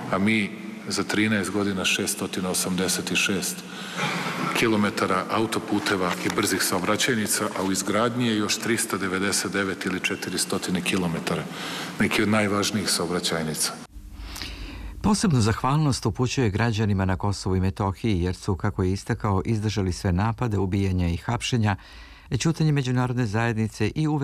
a mi za 13 godina 686 kilometara autoputeva i brzih saobraćajnica, a u izgradnji je još 399 ili 400 kilometara, neki od najvažnijih saobraćajnica. Posebnu zahvalnost upućuje građanima na Kosovu i Metohiji jer su, kako je istakao, izdržali sve napade, ubijanja i hapšenja, ćutanje međunarodne zajednice i